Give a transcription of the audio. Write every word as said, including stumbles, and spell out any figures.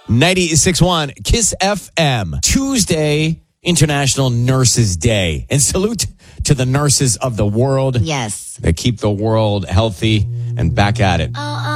ninety-six point one Kiss F M. Tuesday, International Nurses Day. And salute to the nurses of the world. Yes. That keep the world healthy and back at it. Uh,